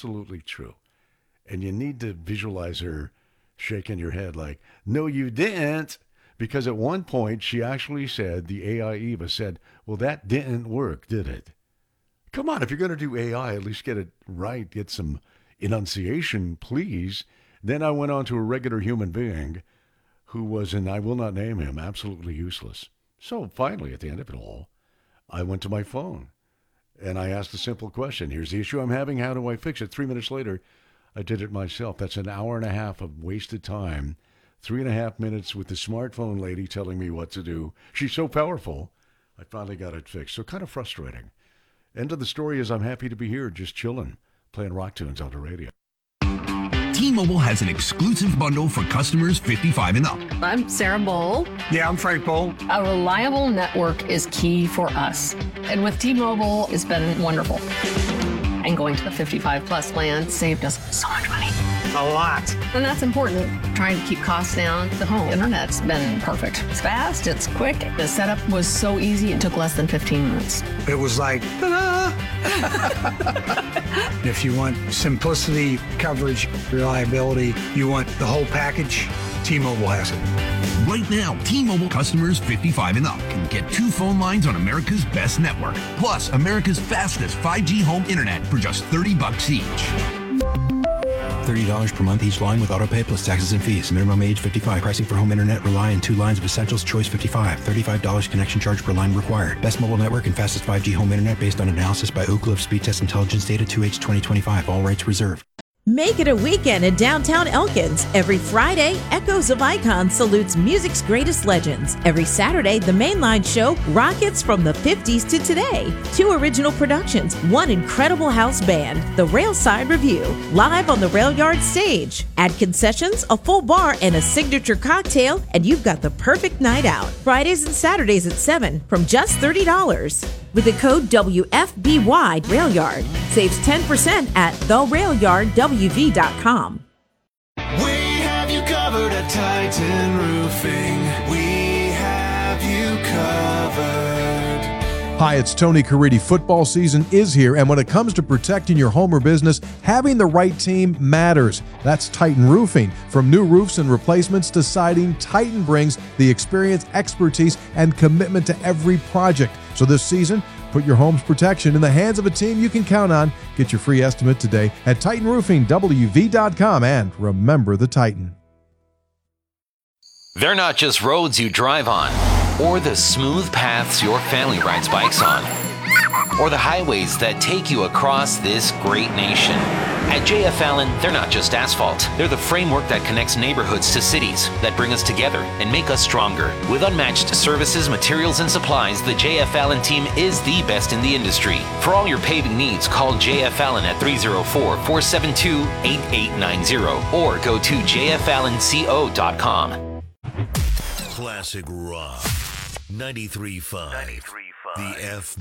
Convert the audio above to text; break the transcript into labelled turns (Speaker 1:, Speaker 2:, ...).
Speaker 1: absolutely true. And you need to visualize her shaking your head like, no, you didn't. Because at one point, she actually said, the AI Eva said, well, that didn't work, did it? Come on, if you're going to do AI, at least get it right. Get some enunciation, please. Then I went on to a regular human being who was, and I will not name him, absolutely useless. So finally, at the end of it all, I went to my phone and I asked a simple question. Here's the issue I'm having. How do I fix it? 3 minutes later, I did it myself. That's an hour and a half of wasted time. 3.5 minutes with the smartphone lady telling me what to do. She's so powerful. I finally got it fixed. So kind of frustrating. End of the story is I'm happy to be here, just chilling, playing rock tunes on the radio.
Speaker 2: T-Mobile has an exclusive bundle for customers 55 and up.
Speaker 3: I'm Sarah Bowl.
Speaker 4: Yeah, I'm Frank Bowl.
Speaker 3: A reliable network is key for us. And with T-Mobile, it's been wonderful. And going to the 55 plus plan saved us so much money.
Speaker 4: A lot.
Speaker 3: And that's important. Trying to keep costs down. The home internet's been perfect. It's fast, it's quick. The setup was so easy, it took less than 15 minutes.
Speaker 4: It was like, ta-da! If you want simplicity, coverage, reliability, you want the whole package, T-Mobile has it.
Speaker 2: Right now, T-Mobile customers 55 and up can get 2 phone lines on America's best network, plus America's fastest 5G home internet for just $30 each.
Speaker 5: $30 per month each line with autopay plus taxes and fees. Minimum age 55. Pricing for home internet rely on 2 lines of Essentials Choice 55. $35 connection charge per line required. Best mobile network and fastest 5G home internet based on analysis by Ookla of Speed Test Intelligence Data 2H 2025. All rights reserved.
Speaker 6: Make it a weekend in downtown Elkins. Every Friday, Echoes of Icon salutes music's greatest legends. Every Saturday, the Mainline show rockets from the 50s to today. 2 original productions, 1 incredible house band, the Railside Review, live on the Rail Yard stage. Add concessions, a full bar, and a signature cocktail, and you've got the perfect night out. Fridays and Saturdays at 7 from just $30. With the code WFBY Railyard, saves 10% at therailyardwv.com.
Speaker 7: We have you covered at Titan Roofing. We have you covered.
Speaker 8: Hi, it's Tony Caridi. Football season is here, and when it comes to protecting your home or business, having the right team matters. That's Titan Roofing. From new roofs and replacements to siding, Titan brings the experience, expertise, and commitment to every project. So this season, put your home's protection in the hands of a team you can count on. Get your free estimate today at TitanRoofingWV.com, and remember the Titan.
Speaker 9: They're not just roads you drive on, or the smooth paths your family rides bikes on, or the highways that take you across this great nation. At JF Allen, they're not just asphalt. They're the framework that connects neighborhoods to cities, that bring us together and make us stronger. With unmatched services, materials, and supplies, the JF Allen team is the best in the industry. For all your paving needs, call JF Allen at 304-472-8890 or go to jfallenco.com.
Speaker 10: Classic Rock 93.5. The F